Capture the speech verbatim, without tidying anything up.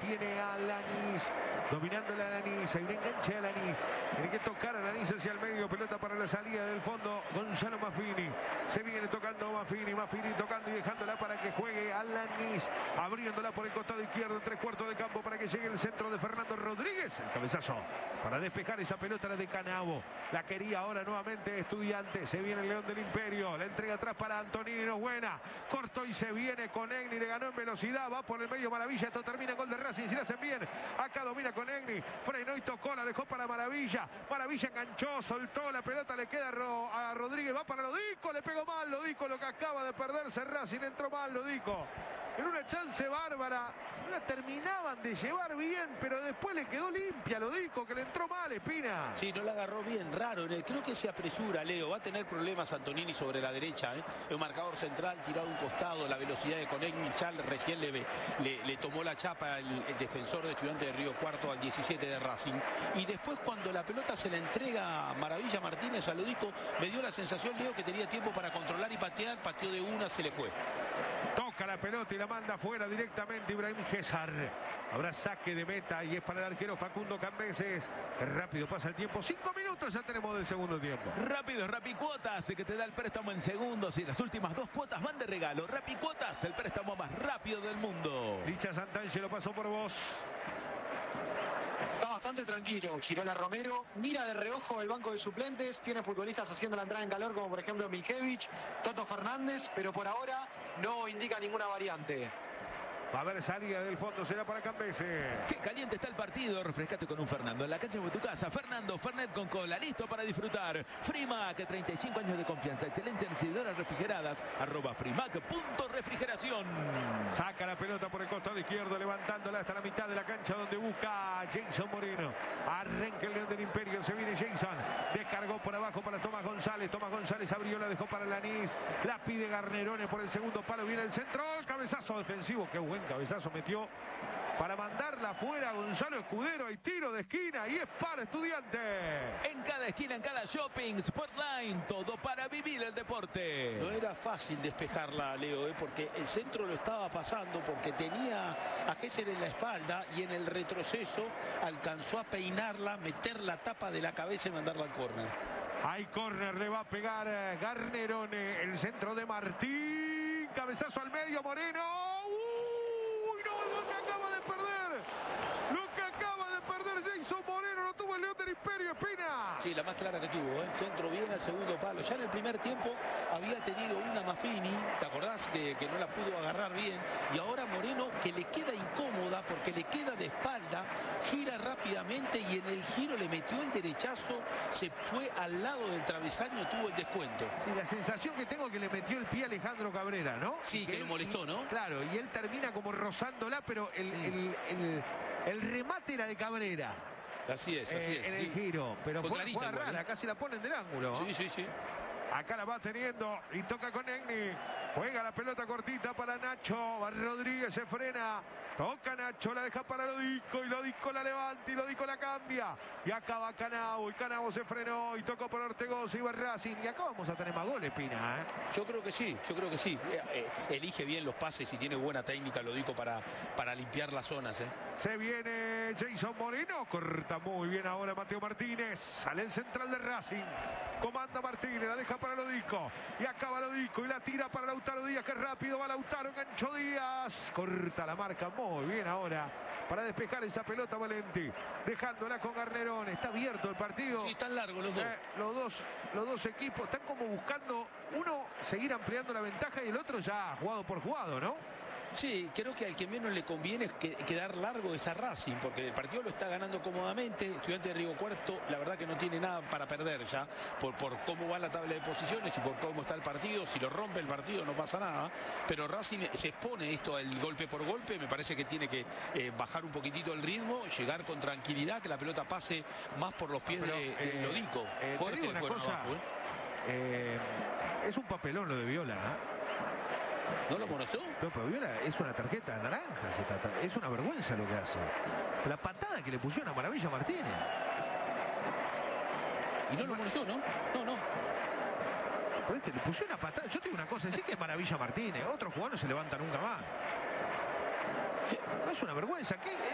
tiene Alanis. Dominando el Alanis. Hay un enganche de Alanis. Tiene que tocar a Alanis hacia el medio. Pelota para la salida del fondo. Gonzalo Maffini. Se viene tocando Maffini. Maffini tocando y dejándola para que juegue Alanis. Abriéndola por el costado izquierdo en tres cuartos de campo para que llegue el centro de Fernando Rodríguez. El cabezazo para despejar esa pelota, la de Canavo. La quería ahora nuevamente Estudiantes. Se viene el León del Imperio. La entrega atrás para Antonini. No es buena. Cortó y se viene con Egni. Le ganó en velocidad. Va por el medio Maravilla. Esto termina en gol de Racing. Si la hacen bien. Acá domina con Egni. Frenó y tocó. La dejó para Maravilla. Maravilla enganchó. Soltó la pelota. Le queda a Rodríguez. Va para Lodico. Le pegó mal Lodico. Lo que acaba de perderse Racing. Entró mal Lodico. En una chance bárbara. La terminaban de llevar bien, pero después le quedó limpia Lodico, que le entró mal, Espina. Sí, no la agarró bien, raro. En el, creo que se apresura, Leo. Va a tener problemas Antonini sobre la derecha. ¿eh? El marcador central tirado a un costado, la velocidad de Conegni. Chal recién le, le, le tomó la chapa el, el defensor de Estudiantes de Río Cuarto al diecisiete de Racing. Y después, cuando la pelota se la entrega a Maravilla Martínez a Lodico, me dio la sensación, Leo, que tenía tiempo para controlar y patear. Pateó de una, se le fue. Toca la pelota y la manda afuera directamente Ibrahim Gesar. Habrá saque de meta y es para el arquero Facundo Cambeses. Rápido pasa el tiempo. Cinco minutos ya tenemos del segundo tiempo. Rápido, Rapicuotas, que te da el préstamo en segundos y las últimas dos cuotas van de regalo. Rapicuotas, el préstamo más rápido del mundo. Licha Santangelo pasó por vos. Está bastante tranquilo Girola Romero, mira de reojo el banco de suplentes, tiene futbolistas haciendo la entrada en calor como por ejemplo Milkevich, Toto Fernández, pero por ahora no indica ninguna variante. Va a haber salida del fondo, será para Cambeses. Qué caliente está el partido, refrescate con un Fernando en la cancha de tu casa. Fernando Fernet con cola, listo para disfrutar. Frimac, treinta y cinco años de confianza, excelencia en exhibidoras refrigeradas, arroba frimac punto refrigeración. Saca la pelota por el costado izquierdo, levantándola hasta la mitad de la cancha donde busca a Jason Moreno. Arranca el León del Imperio, se viene Jason, descargó por abajo para Tomás González. Tomás González abrió, la dejó para Lanís, la pide Garnerone por el segundo palo, viene el centro, el cabezazo defensivo, qué buen cabezazo metió para mandarla afuera Gonzalo Escudero. Hay tiro de esquina y es para Estudiantes. En cada esquina, en cada shopping, Sportline, todo para vivir el deporte. No era fácil despejarla, Leo, ¿eh? Porque el centro lo estaba pasando, porque tenía a Gesser en la espalda y en el retroceso alcanzó a peinarla, meter la tapa de la cabeza y mandarla al córner. Hay córner, le va a pegar Garnerone, el centro de Martín, cabezazo al medio, Moreno. ¡Uy, no, lo que acaba de perder! Lo que acaba de perder Jason Moreno, lo tuvo el León del Imperio, Espina. Sí, la más clara que tuvo, ¿eh? Centro bien al segundo palo. Ya en el primer tiempo había tenido una Maffini, ¿te acordás? Que, que no la pudo agarrar bien. Y ahora Moreno, que le queda incómoda porque le queda de espalda, gira rápidamente y en el giro le metió el derechazo, se fue al lado del travesaño, tuvo el descuento. Sí, la sensación que tengo es que le metió el pie a Alejandro Cabrera, ¿no? Sí, que, que él, lo molestó, y, ¿no? Claro, y él termina como rozándola, pero el, el, el, el remate era de Cabrera. Así es, así eh, es. En sí. el giro, pero fue, fue clarita, una jugada igual, rara, ¿eh? casi la ponen del ángulo. Sí, sí, sí. Acá la va teniendo y toca con Egni. Juega la pelota cortita para Nacho. Rodríguez se frena. Toca Nacho, la deja para Lodico. Y Lodico la levanta y Lodico la cambia. Y acaba Canavo. Y Canavo se frenó y tocó por Ortegoza y va Racing. Y acá vamos a tener más goles, Pina. ¿eh? Yo creo que sí, yo creo que sí. Eh, eh, elige bien los pases y tiene buena técnica Lodico para, para limpiar las zonas. ¿eh? Se viene Jason Moreno. Corta muy bien ahora Mateo Martínez. Sale el central de Racing. Comanda Martínez, la deja para Lodico. Y acaba Lodico y la tira para Lautaro Díaz. Que rápido va Lautaro, enganchó Díaz. Corta la marca muy bien ahora para despejar esa pelota Valenti. Dejándola con Garnerone. Está abierto el partido. Sí, están largos los dos. Eh, los dos. Los dos equipos están como buscando, uno seguir ampliando la ventaja y el otro ya jugado por jugado, ¿no? Sí, creo que al que menos le conviene es que, quedar largo es a Racing, porque el partido lo está ganando cómodamente. Estudiante de Río Cuarto, la verdad que no tiene nada para perder ya, por, por cómo va la tabla de posiciones y por cómo está el partido. Si lo rompe el partido no pasa nada, pero Racing se expone esto al golpe por golpe. Me parece que tiene que eh, bajar un poquitito el ritmo, llegar con tranquilidad, que la pelota pase más por los pies pero, de, de eh, Lodico. Eh, Fuerte una fueron cosa, abajo, ¿eh? Eh, es un papelón lo de Viola, ¿eh? ¿No lo molestó? No, pero Viola es una tarjeta naranja. Se trata, es una vergüenza lo que hace. La patada que le pusieron a Maravilla Martínez. Y no sí, lo molestó, ¿no? No, no. Pero este le pusieron una patada. Yo te digo una cosa, sí que es Maravilla Martínez. Otro jugador no se levanta nunca más. No es una vergüenza. ¿Qué?